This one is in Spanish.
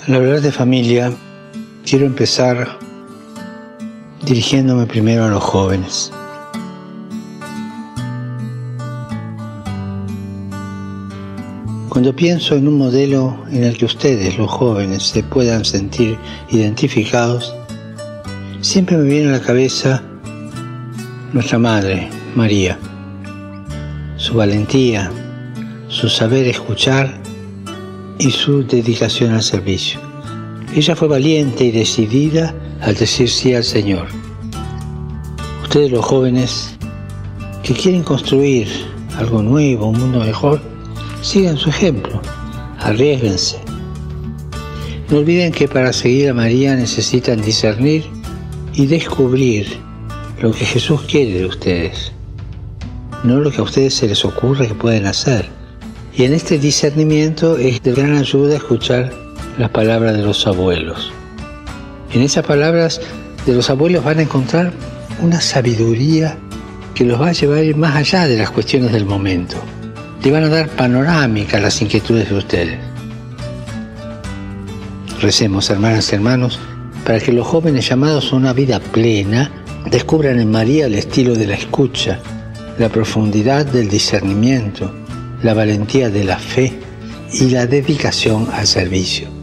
Al hablar de familia, quiero empezar dirigiéndome primero a los jóvenes. Cuando pienso en un modelo en el que ustedes, los jóvenes, se puedan sentir identificados, siempre me viene a la cabeza nuestra madre, María. Su valentía, su saber escuchar y su dedicación al servicio. Ella fue valiente y decidida al decir sí al Señor. Ustedes, los jóvenes, que quieren construir algo nuevo, un mundo mejor, sigan su ejemplo, arriésguense. No olviden que para seguir a María necesitan discernir y descubrir lo que Jesús quiere de ustedes, no lo que a ustedes se les ocurre que pueden hacer. Y en este discernimiento es de gran ayuda escuchar las palabras de los abuelos. En esas palabras de los abuelos van a encontrar una sabiduría que los va a llevar más allá de las cuestiones del momento. Le van a dar panorámica a las inquietudes de ustedes. Recemos, hermanas y hermanos, para que los jóvenes llamados a una vida plena descubran en María el estilo de la escucha, la profundidad del discernimiento, la valentía de la fe y la dedicación al servicio.